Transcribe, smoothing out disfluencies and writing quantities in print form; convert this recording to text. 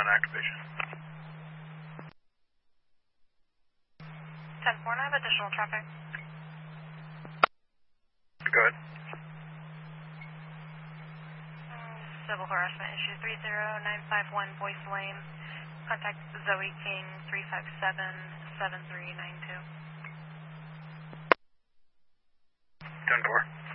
activation. 10-4, I have additional traffic. Go ahead. Civil harassment issue 30951 Boyce Lane. Contact Zoe King 357-7392. 10-4.